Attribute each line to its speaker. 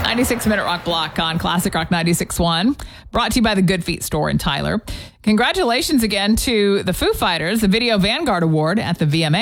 Speaker 1: 96-minute rock block on Classic Rock 96.1, brought to you by the Good Feet store in Tyler. Congratulations again to the Foo Fighters, the Video Vanguard Award at the VMA.